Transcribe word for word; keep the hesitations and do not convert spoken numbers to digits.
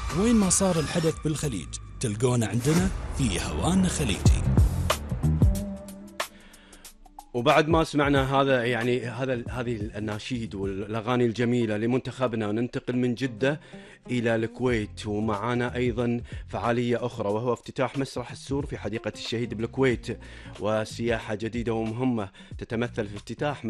وين ما صار الحدث بالخليج تلقونا عندنا في هوانا خليجي. وبعد ما سمعنا هذا يعني هذا هذه الأناشيد والأغاني الجميلة لمنتخبنا، ننتقل من جدة إلى الكويت، ومعنا أيضا فعالية أخرى وهو افتتاح مسرح السور في حديقة الشهيد بالكويت، وسياحة جديدة ومهمة تتمثل في افتتاح